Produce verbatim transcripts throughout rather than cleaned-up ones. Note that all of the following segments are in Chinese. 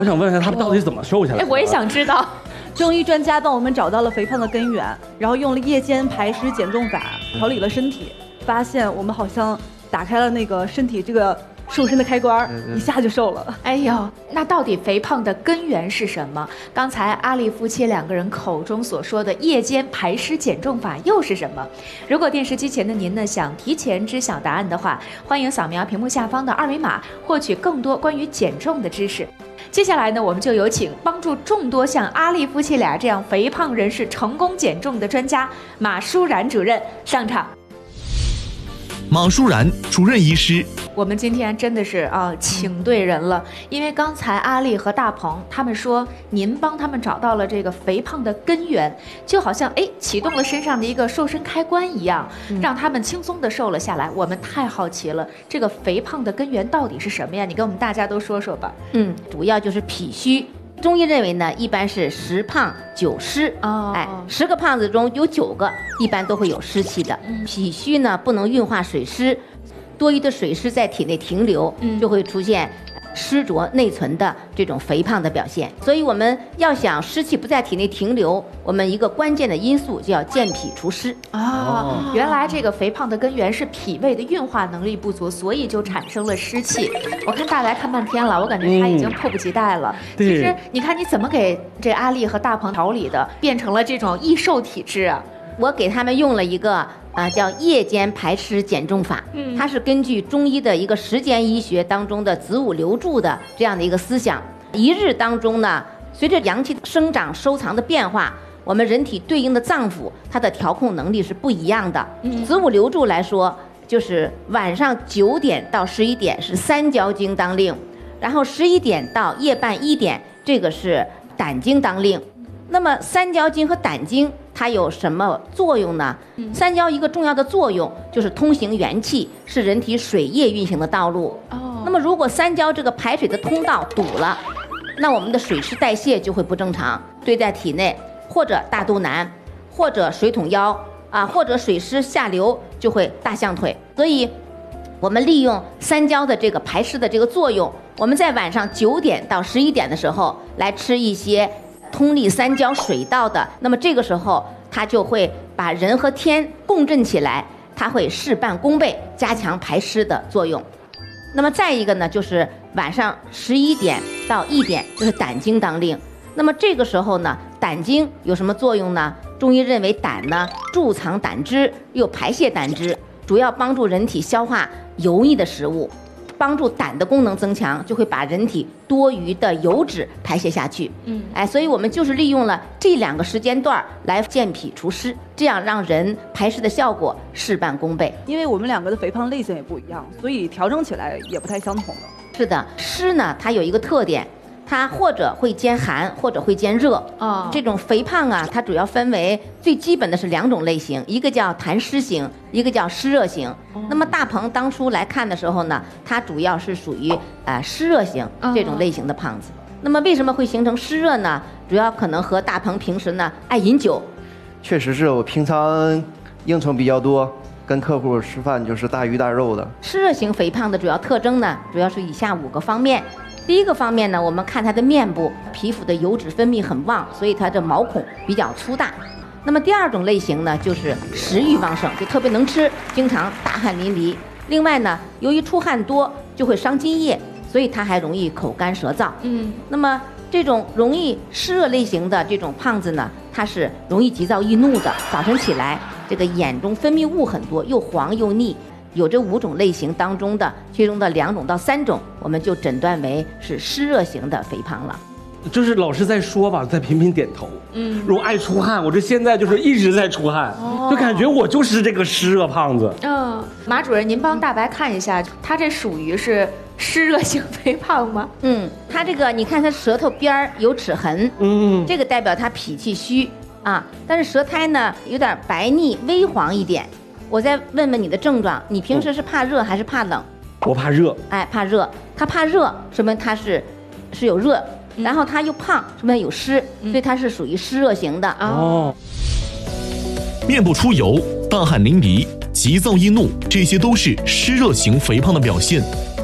我想问一下，他们到底怎么瘦下来的？ 哎，我也想知道。 中医专家帮我们找到了肥胖的根源，然后用了夜间排湿减重法调理了身体，发现我们好像打开了那个身体这个瘦身的开关，一下就瘦了。 哎呦，那到底肥胖的根源是什么？刚才阿丽夫妻两个人口中所说的夜间排湿减重法又是什么？如果电视机前的您呢想提前知晓答案的话，欢迎扫描屏幕下方的二维码，获取更多关于减重的知识。接下来呢，我们就有请帮助众多像阿丽夫妻俩这样肥胖人士成功减重的专家马舒然主任上场。 马舒然主任医师， 我们今天真的是啊，请对人了，因为刚才阿丽和大鹏他们说，您帮他们找到了这个肥胖的根源，就好像哎启动了身上的一个瘦身开关一样，让他们轻松的瘦了下来。我们太好奇了，这个肥胖的根源到底是什么呀？你跟我们大家都说说吧。 嗯，主要就是脾虚。中医认为呢，一般是十胖九湿， 哦， 哎，十个胖子中有九个一般都会有湿气的。 嗯、 脾虚呢不能运化水湿，多余的水湿在体内停留， 嗯、 就会出现湿浊内存的这种肥胖的表现。所以我们要想湿气不在体内停留，我们一个关键的因素就要健脾除湿。 哦，原来这个肥胖的根源是脾胃的运化能力不足，所以就产生了湿气。我看大白看半天了，我感觉他已经迫不及待了。嗯、其实你看你怎么给这阿丽和大鹏调理的，变成了这种易瘦体质啊？ 我给他们用了一个啊、呃、叫夜间排湿减重法， 嗯， 它是根据中医的一个时间医学当中的子午流注的这样的一个思想。一日当中呢，随着阳气生长收藏的变化，我们人体对应的脏腑它的调控能力是不一样的。 嗯、 子午流注来说，就是晚上九点到十一点是三焦经当令，然后十一点到夜半一点这个是胆经当令。那么三焦经和胆经它有什么作用呢？嗯、三焦一个重要的作用就是通行元气，是人体水液运行的道路。 哦， 那么如果三焦这个排水的通道堵了，那我们的水湿代谢就会不正常，堆在体内，或者大肚腩，或者水桶腰啊，或者水湿下流就会大象腿。所以我们利用三焦的这个排湿的这个作用，我们在晚上九点到十一点的时候来吃一些通利三焦水道的，那么这个时候它就会把人和天共振起来，它会事半功倍，加强排湿的作用。那么再一个呢，就是晚上十一点到一点就是胆经当令。那么这个时候呢，胆经有什么作用呢？中医认为胆呢贮藏胆汁，又排泄胆汁，主要帮助人体消化油腻的食物，帮助胆的功能增强，就会把人体多余的油脂排泄下去。 嗯， 哎，所以我们就是利用了这两个时间段来健脾除湿，这样让人排湿的效果事半功倍。 因为我们两个的肥胖类型也不一样，所以调整起来也不太相同了。 是的，湿呢它有一个特点，它或者会兼寒，或者会兼热。 哦， 这种肥胖啊，它主要分为最基本的是两种类型，一个叫痰湿型，一个叫湿热型。哦、那么大鹏当初来看的时候呢，它主要是属于呃湿热型这种类型的胖子。哦、那么为什么会形成湿热呢？主要可能和大鹏平时呢爱饮酒。 确实是我平常应酬比较多，跟客户吃饭就是大鱼大肉的。 湿热型肥胖的主要特征呢，主要是以下五个方面。第一个方面呢，我们看它的面部皮肤的油脂分泌很旺，所以它的毛孔比较粗大。那么第二种类型呢，就是食欲旺盛，就特别能吃，经常大汗淋漓。另外呢，由于出汗多就会伤津液，所以它还容易口干舌燥。 嗯， 那么这种容易湿热类型的这种胖子呢，它是容易急躁易怒的，早晨起来这个眼中分泌物很多，又黄又腻。有这五种类型当中的其中的两种到三种，我们就诊断为是湿热型的肥胖了。 就是老师在说吧，在频频点头。嗯，如果爱出汗，我这现在就是一直在出汗，哦、就感觉我就是这个湿热胖子。 嗯、哦，马主任，您帮大白看一下，他这属于是湿热型肥胖吗？ 嗯，他这个你看他舌头边儿有齿痕，嗯，这个代表他脾气虚啊，但是舌苔呢有点白腻微黄一点。我再问问你的症状，你平时是怕热还是怕冷？ 我怕热。 哎，怕热。他怕热，说明他是是有热，嗯、然后他又胖，说明有湿，嗯、所以他是属于湿热型的。 哦。 面部出油、大汗淋漓、急躁易怒，这些都是湿热型肥胖的表现。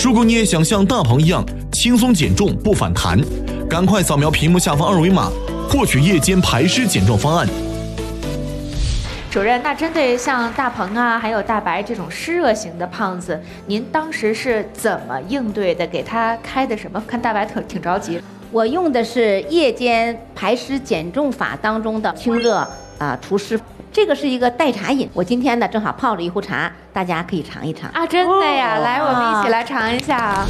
如果你也想像大鹏一样轻松减重不反弹，赶快扫描屏幕下方二维码，获取夜间排湿减重方案。 主任，那针对像大鹏啊，还有大白这种湿热型的胖子，您当时是怎么应对的？给他开的什么？看大白挺挺着急。 我用的是夜间排湿减重法当中的清热啊除湿，这个是一个代茶饮。我今天呢正好泡着一壶茶，大家可以尝一尝啊！真的呀，哦、来，我们一起来尝一下啊。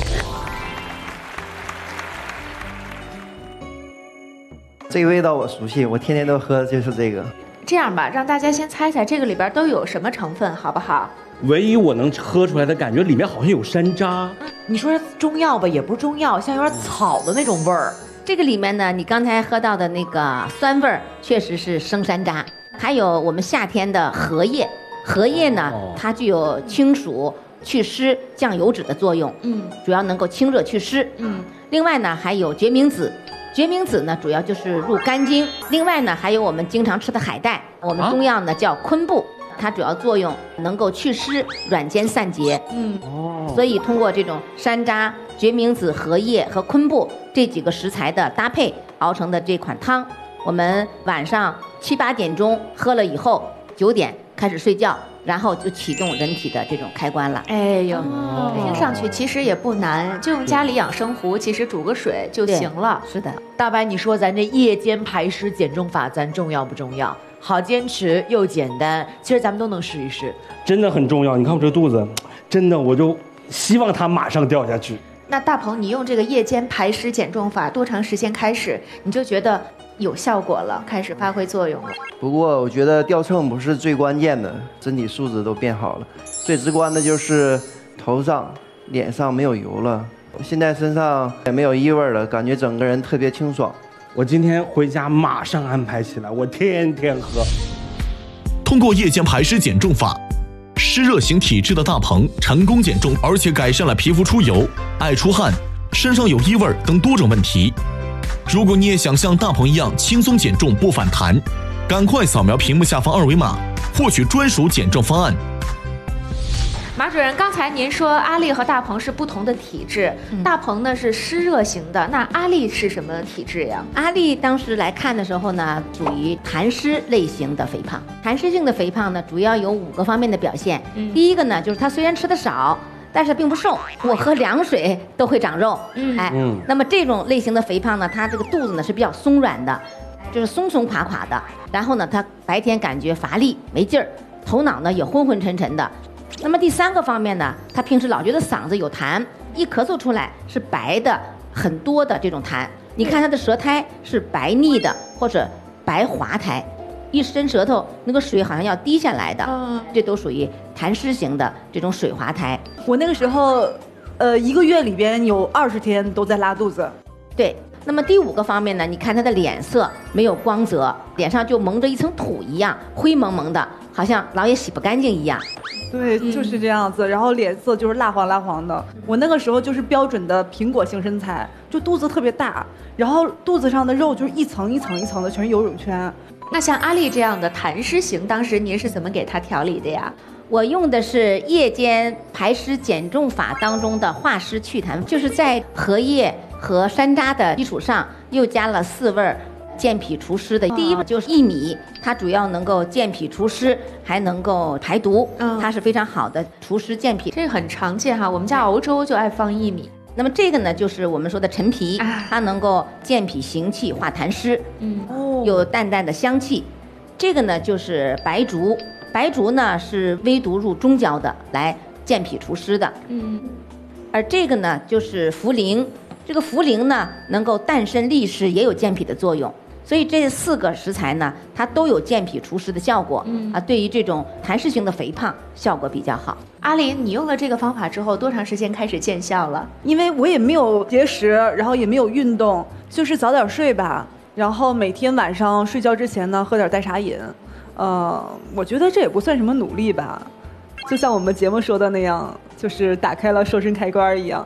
这个味道我熟悉，我天天都喝，就是这个。 这样吧，让大家先猜猜这个里边都有什么成分，好不好？ 唯一我能喝出来的感觉，里面好像有山楂。 你说是中药吧，也不是中药，像有点草的那种味儿。 这个里面呢，你刚才喝到的那个酸味儿，确实是生山楂。还有我们夏天的荷叶，荷叶呢，它具有清暑、祛湿、降油脂的作用。嗯，主要能够清热祛湿。嗯，另外呢，还有决明子。决明子呢，主要就是入肝经。另外呢，还有我们经常吃的海带，我们中药呢叫昆布，它主要作用能够祛湿、软坚散结。嗯，哦，所以通过这种山楂、决明子、荷叶和昆布这几个食材的搭配熬成的这款汤，我们晚上七八点钟喝了以后，九点开始睡觉。然后就启动人体的这种开关了。 哎呦，哦、听上去其实也不难，就用家里养生壶，其实煮个水就行了。 是的， 大白，你说咱这夜间排湿减重法，咱重要不重要？好坚持又简单，其实咱们都能试一试。 真的很重要。你看我这个肚子，真的我就希望它马上掉下去。 那大鹏，你用这个夜间排湿减重法多长时间开始你就觉得有效果了，开始发挥作用了？ 不过我觉得掉秤不是最关键的，身体素质都变好了。最直观的就是头上、脸上没有油了，现在身上也没有异味了，感觉整个人特别清爽。 我今天回家马上安排起来，我天天喝。 通过夜间排湿减重法，湿热型体质的大鹏成功减重，而且改善了皮肤出油、爱出汗、身上有异味等多种问题。如果你也想像大鹏一样轻松减重不反弹，赶快扫描屏幕下方二维码，获取专属减重方案。 马主任，刚才您说阿丽和大鹏是不同的体质，嗯、大鹏呢是湿热型的，那阿丽是什么体质呀？ 阿丽当时来看的时候呢，属于痰湿类型的肥胖。痰湿性的肥胖呢，主要有五个方面的表现。嗯、第一个呢，就是他虽然吃的少，但是并不瘦，我喝凉水都会长肉。嗯，哎，嗯、那么这种类型的肥胖呢，它这个肚子呢是比较松软的，就是松松垮垮的。然后呢，他白天感觉乏力没劲儿，头脑呢也昏昏沉沉的。那么第三个方面呢，他平时老觉得嗓子有痰，一咳嗽出来是白的很多的这种痰。你看他的舌苔是白腻的或者白滑苔，一伸舌头那个水好像要滴下来的，嗯、这都属于痰湿型的这种水滑苔。 我那个时候，呃，一个月里边有二十天都在拉肚子。 对。那么第五个方面呢，你看他的脸色没有光泽，脸上就蒙着一层土一样，灰蒙蒙的，好像老也洗不干净一样。 对，就是这样子。然后脸色就是蜡黄蜡黄的。我那个时候就是标准的苹果型身材，就肚子特别大，然后肚子上的肉就是一层一层一层的，全是游泳圈。 那像阿丽这样的痰湿型，当时您是怎么给她调理的呀？ 我用的是夜间排湿减重法当中的化湿祛痰，就是在荷叶和山楂的基础上又加了四味健脾除湿的。第一个就是薏米，它主要能够健脾除湿，还能够排毒，它是非常好的除湿健脾。 这个很常见哈，我们家熬粥就爱放薏米。 那么这个呢，就是我们说的陈皮，它能够健脾行气、化痰湿，嗯，有淡淡的香气。这个呢就是白术。白术呢是微毒入中焦的，来健脾除湿的。嗯，而这个呢就是茯苓，这个茯苓呢能够淡渗利湿，也有健脾的作用。所以这四个食材呢，它都有健脾除湿的效果。嗯啊，对于这种痰湿型的肥胖，效果比较好。 阿林，你用了这个方法之后，多长时间开始见效了？ 因为我也没有节食，然后也没有运动，就是早点睡吧。然后每天晚上睡觉之前呢，喝点代茶饮。呃，我觉得这也不算什么努力吧，就像我们节目说的那样，就是打开了瘦身开关一样。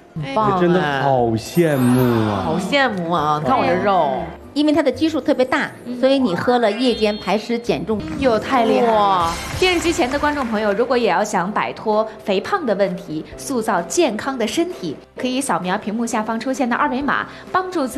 棒真的哎好羡慕啊！ 好羡慕啊！你看我这肉， 因为它的基数特别大，所以你喝了夜间排湿减重。 哟，太厉害了！ 哇电视机前的观众朋友，如果也要想摆脱肥胖的问题，塑造健康的身体，可以扫描屏幕下方出现的二维码，帮助自